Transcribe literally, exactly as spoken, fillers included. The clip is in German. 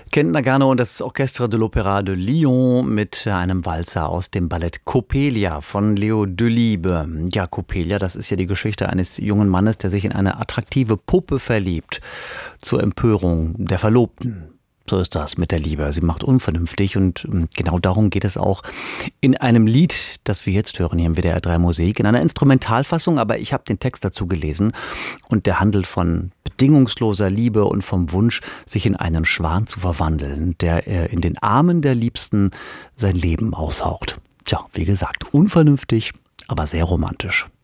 Kennt Nagano und das Orchestre de l'Opéra de Lyon mit einem Walzer aus dem Ballett Coppelia von Leo Delibes. Ja, Coppelia, das ist ja die Geschichte eines jungen Mannes, der sich in eine attraktive Puppe verliebt, zur Empörung der Verlobten. So ist das mit der Liebe. Sie macht unvernünftig und genau darum geht es auch in einem Lied, das wir jetzt hören hier im W D R drei Musik, in einer Instrumentalfassung, aber ich habe den Text dazu gelesen und der handelt von bedingungsloser Liebe und vom Wunsch, sich in einen Schwan zu verwandeln, der in den Armen der Liebsten sein Leben aushaucht. Tja, wie gesagt, unvernünftig, aber sehr romantisch.